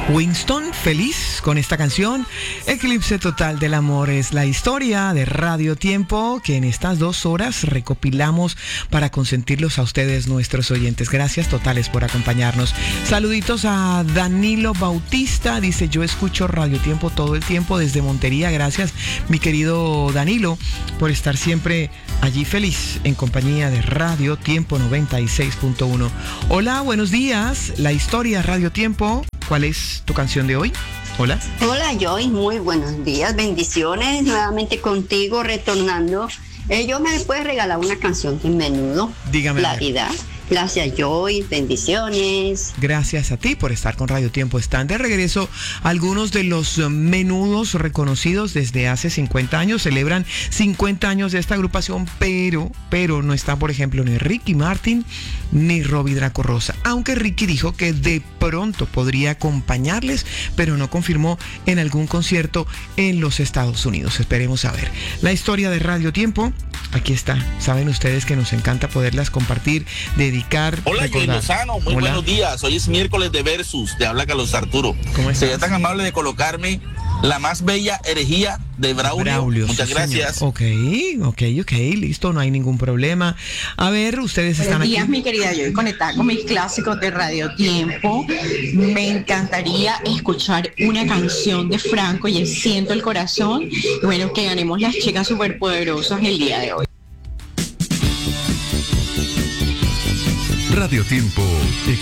Winston, feliz con esta canción. Eclipse total del amor es la historia de Radio Tiempo que en estas 2 horas recopilamos para consentirlos a ustedes, nuestros oyentes. Gracias totales por acompañarnos. Saluditos a Danilo Bautista, dice: yo escucho Radio Tiempo todo el tiempo desde Montería. Gracias, mi querido Danilo, por estar siempre allí feliz en compañía de Radio Tiempo 96.1. Hola, buenos días. La historia Radio Tiempo. ¿Cuál es tu canción de hoy? Hola. Hola, Joy. Muy buenos días. Bendiciones. Nuevamente contigo, retornando. Yo me puedes regalar una canción de Menudo. Dígame. Claridad. Gracias, Joy. Bendiciones. Gracias a ti por estar con Radio Tiempo. Están de regreso algunos de los Menudos reconocidos desde hace 50 años. Celebran 50 años de esta agrupación, pero no está, por ejemplo, ni Ricky Martin ni Robbie Draco Rosa. Aunque Ricky dijo que de pronto podría acompañarles, pero no confirmó en algún concierto en los Estados Unidos. Esperemos a ver. La historia de Radio Tiempo, aquí está. Saben ustedes que nos encanta poderlas compartir, dedicar. Hola, Joy Lozano, muy Hola. buenos días. Hoy es miércoles de Versus, te habla Carlos Arturo. ¿Cómo estás? Sería tan amable de colocarme la más bella herejía de Braulio. Muchas gracias. Ok, listo, no hay ningún problema. A ver, ustedes están Buenos días, aquí. mi querida, yo conectada con mis clásicos de Radio Tiempo. Me encantaría escuchar una canción de Franco y Siento el Corazón. Y bueno, que ganemos las chicas superpoderosas el día de hoy. Radio Tiempo